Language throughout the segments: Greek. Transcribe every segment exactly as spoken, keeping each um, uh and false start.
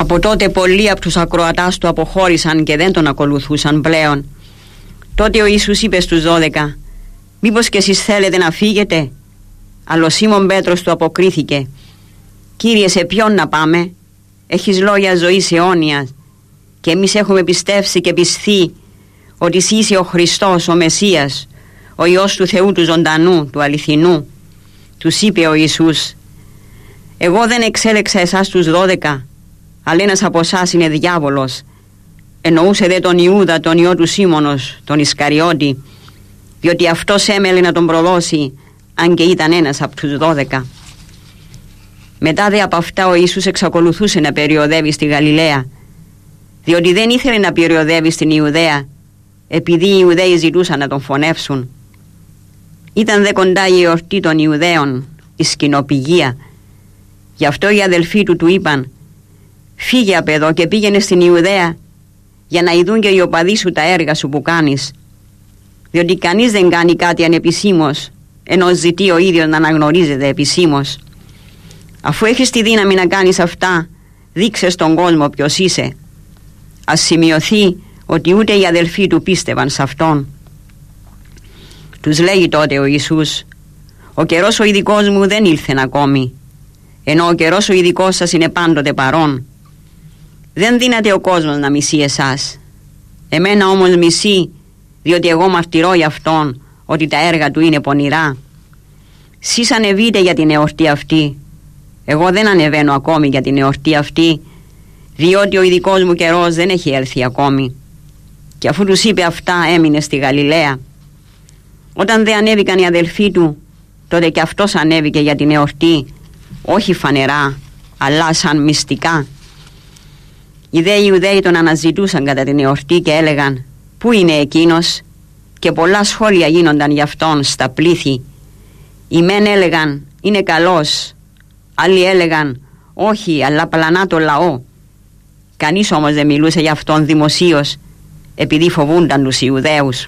Από τότε πολλοί από τους ακροατάς του αποχώρησαν και δεν τον ακολουθούσαν πλέον. Τότε ο Ιησούς είπε στους δώδεκα: «Μήπως και εσείς θέλετε να φύγετε?» Αλλά ο Σίμων Πέτρος του αποκρίθηκε: «Κύριε, σε ποιον να πάμε? Έχεις λόγια ζωής αιώνιας και εμείς έχουμε πιστεύσει και πιστεί ότι εσύ είσαι ο Χριστός, ο Μεσσίας, ο Υιός του Θεού του ζωντανού, του αληθινού». Τους είπε ο Ιησούς: «Εγώ δεν εξέλεξα εσάς τους δώδεκα, αλλά ένας από εσάς είναι διάβολος». Εννοούσε δε τον Ιούδα, τον ιό του Σίμωνος, τον Ισκαριώτη, διότι αυτός έμελε να τον προδώσει, αν και ήταν ένας από τους δώδεκα. Μετά δε από αυτά ο Ιησούς εξακολουθούσε να περιοδεύει στη Γαλιλαία, διότι δεν ήθελε να περιοδεύει στην Ιουδαία, επειδή οι Ιουδαίοι ζητούσαν να τον φωνεύσουν. Ήταν δε κοντά η εορτή των Ιουδαίων, η Σκηνοπηγία. Γι' αυτό οι αδελφοί του του είπαν: «Φύγε απ' εδώ και πήγαινε στην Ιουδαία, για να ειδούν και οι οπαδοί σου τα έργα σου που κάνεις. Διότι κανείς δεν κάνει κάτι ανεπισήμως, ενώ ζητεί ο ίδιος να αναγνωρίζεται επισήμως. Αφού έχεις τη δύναμη να κάνεις αυτά, δείξε στον κόσμο ποιος είσαι». Ας σημειωθεί ότι ούτε οι αδελφοί του πίστευαν σε αυτόν. Τους λέγει τότε ο Ιησούς: «Ο καιρός ο ειδικός μου δεν ήλθεν ακόμη, ενώ ο καιρός ο ειδικός σας είναι πάντοτε παρόν. Δεν δύναται ο κόσμος να μισεί εσάς. Εμένα όμως μισεί, διότι εγώ μαρτυρώ για αυτόν ότι τα έργα του είναι πονηρά. Σεις ανεβείτε για την εορτή αυτή. Εγώ δεν ανεβαίνω ακόμη για την εορτή αυτή, διότι ο ειδικός μου καιρός δεν έχει έλθει ακόμη». Και αφού τους είπε αυτά, έμεινε στη Γαλιλαία. Όταν δε ανέβηκαν οι αδελφοί του, τότε και αυτός ανέβηκε για την εορτή, όχι φανερά, αλλά σαν μυστικά. Οι δε Ιουδαίοι τον αναζητούσαν κατά την εορτή και έλεγαν: «Πού είναι εκείνος?» Και πολλά σχόλια γίνονταν γι' αυτόν στα πλήθη. Οι μεν έλεγαν: «Είναι καλός», άλλοι έλεγαν: «Όχι, αλλά πλανά το λαό». Κανείς όμως δεν μιλούσε γι' αυτόν δημοσίως, επειδή φοβούνταν τους Ιουδαίους.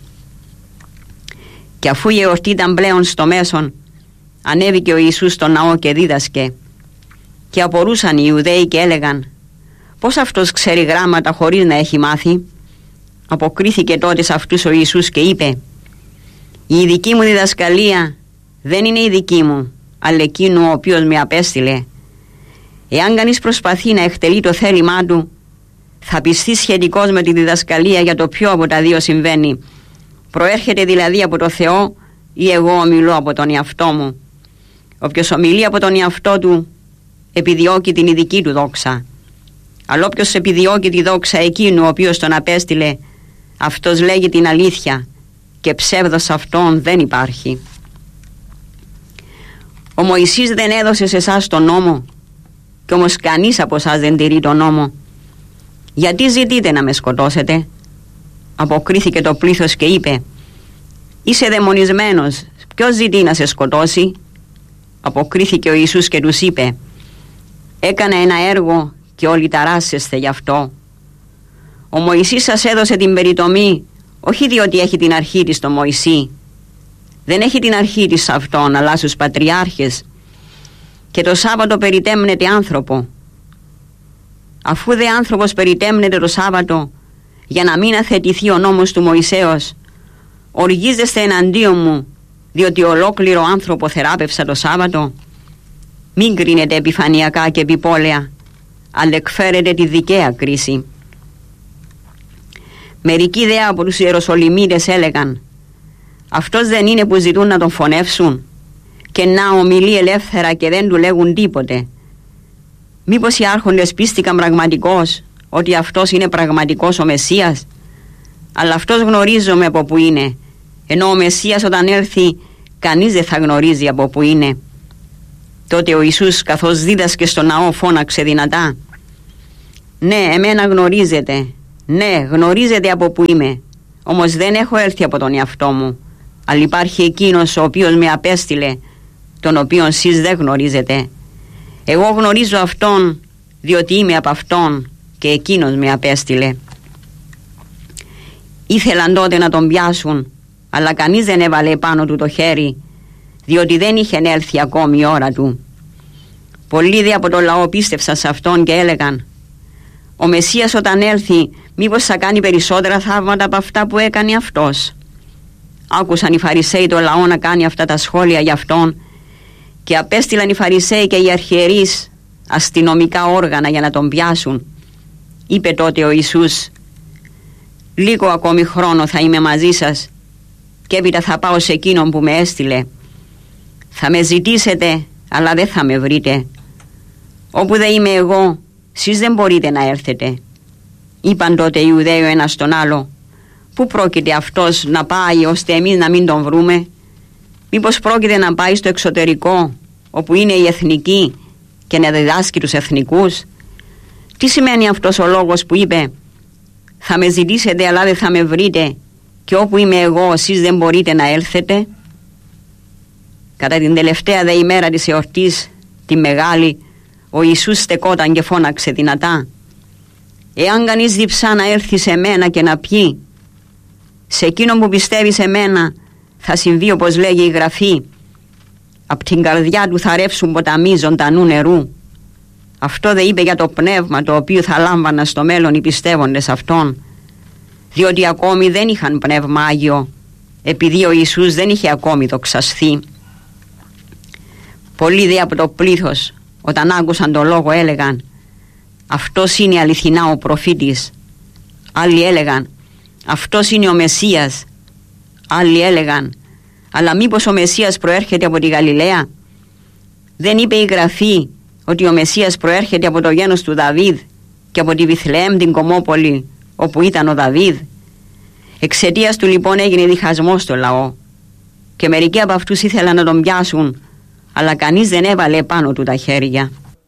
Και αφού η εορτή ήταν πλέον στο μέσον, ανέβηκε ο Ιησούς στο ναό και δίδασκε. Και απορούσαν οι Ιουδαίοι και έλεγαν: «Πώς αυτός ξέρει γράμματα χωρίς να έχει μάθει?» Αποκρίθηκε τότε σε αυτούς ο Ιησούς και είπε: «Η δική μου διδασκαλία δεν είναι η δική μου, αλλά εκείνου ο οποίος με απέστειλε. Εάν κανείς προσπαθεί να εκτελεί το θέλημά του, θα πιστεί σχετικώς με τη διδασκαλία για το ποιο από τα δύο συμβαίνει. Προέρχεται δηλαδή από το Θεό ή εγώ ομιλώ από τον εαυτό μου? Όποιος ομιλεί από τον εαυτό του επιδιώκει την ειδική του δόξα. Αλλά όποιος επιδιώκει τη δόξα εκείνου ο οποίος τον απέστειλε, αυτός λέγει την αλήθεια και ψεύδος αυτόν δεν υπάρχει. Ο Μωυσής δεν έδωσε σε εσάς τον νόμο, κι όμως κανείς από εσάς δεν τηρεί τον νόμο. Γιατί ζητείτε να με σκοτώσετε?» Αποκρίθηκε το πλήθος και είπε: «Είσαι δαιμονισμένος, ποιος ζητεί να σε σκοτώσει?» Αποκρίθηκε ο Ιησούς και τους είπε: «Έκανα ένα έργο και όλοι ταράσσεστε γι' αυτό. Ο Μωυσής σας έδωσε την περιτομή, όχι διότι έχει την αρχή της στο Μωυσή. Δεν έχει την αρχή της σε αυτόν, αλλά στους πατριάρχες. Και το Σάββατο περιτέμνεται άνθρωπο. Αφού δε άνθρωπος περιτέμνεται το Σάββατο, για να μην αθετηθεί ο νόμος του Μωυσέως, οργίζεστε εναντίον μου, διότι ολόκληρο άνθρωπο θεράπευσα το Σάββατο. Μην κρίνετε επιφανειακά και επιπόλαια, αλλά εκφέρετε τη δικαία κρίση». Μερικοί δε από τους Ιεροσολυμίτες έλεγαν: «Αυτός δεν είναι που ζητούν να τον φωνεύσουν, και να ομιλεί ελεύθερα και δεν του λέγουν τίποτε? Μήπως οι άρχοντες πίστηκαν πραγματικώς ότι αυτός είναι πραγματικός ο Μεσσίας? Αλλά αυτός γνωρίζομαι από που είναι, ενώ ο Μεσσίας όταν έρθει κανείς δεν θα γνωρίζει από που είναι». Τότε ο Ιησούς, καθώς δίδασκε στο ναό, φώναξε δυνατά: «Ναι, εμένα γνωρίζετε, ναι, γνωρίζετε από που είμαι, όμως δεν έχω έρθει από τον εαυτό μου, αλλά υπάρχει εκείνος ο οποίος με απέστειλε, τον οποίον σεις δεν γνωρίζετε. Εγώ γνωρίζω αυτόν, διότι είμαι από αυτόν και εκείνος με απέστειλε». Ήθελαν τότε να τον πιάσουν, αλλά κανείς δεν έβαλε πάνω του το χέρι, διότι δεν είχε έλθει ακόμη η ώρα του. Πολλοί δε από το λαό πίστευσαν σε αυτόν και έλεγαν: Ο Μεσσίας όταν έλθει, μήπως θα κάνει περισσότερα θαύματα από αυτά που έκανε αυτός? Άκουσαν οι Φαρισαίοι το λαό να κάνει αυτά τα σχόλια για αυτόν και απέστειλαν οι Φαρισαίοι και οι αρχιερείς αστυνομικά όργανα για να τον πιάσουν. Είπε τότε ο Ιησούς: «Λίγο ακόμη χρόνο θα είμαι μαζί σας και έπειτα θα πάω σε εκείνον που με έστειλε. Θα με ζητήσετε, αλλά δεν θα με βρείτε. Όπου δεν είμαι εγώ, εσείς δεν μπορείτε να έρθετε». Είπαν τότε οι Ιουδαίοι ο ένας στον άλλο: «Πού πρόκειται αυτός να πάει ώστε εμείς να μην τον βρούμε? Μήπως πρόκειται να πάει στο εξωτερικό, όπου είναι οι εθνικοί, και να διδάσκει τους εθνικούς? Τι σημαίνει αυτός ο λόγος που είπε «Θα με ζητήσετε αλλά δεν θα με βρείτε, και όπου είμαι εγώ εσείς δεν μπορείτε να έλθετε»? Κατά την τελευταία δε ημέρα της εορτής, τη μεγάλη, ο Ιησούς στεκόταν και φώναξε δυνατά: «Εάν κανείς διψά να έρθει σε μένα και να πιει, σε εκείνον που πιστεύει σε μένα θα συμβεί όπως λέγει η Γραφή, απ' την καρδιά του θα ρεύσουν ποταμοί ζωντανού νερού». Αυτό δεν είπε για το πνεύμα το οποίο θα λάμβαναν στο μέλλον οι πιστεύοντες αυτόν, διότι ακόμη δεν είχαν πνεύμα Άγιο, επειδή ο Ιησούς δεν είχε ακόμη δοξασθεί. Πολλοί δε από το πλήθος, όταν άκουσαν το λόγο, έλεγαν: «Αυτός είναι αληθινά ο προφήτης». Άλλοι έλεγαν: «Αυτός είναι ο Μεσσίας». Άλλοι έλεγαν: «Αλλά μήπως ο Μεσσίας προέρχεται από τη Γαλιλαία? Δεν είπε η Γραφή ότι ο Μεσσίας προέρχεται από το γένος του Δαβίδ και από τη Βιθλεέμ την κομμόπολη όπου ήταν ο Δαβίδ?» Εξαιτίας του λοιπόν έγινε διχασμός στο λαό και μερικοί από αυτούς ήθελαν να τον πιάσουν, αλλά κανείς δεν έβαλε πάνω του τα χέρια.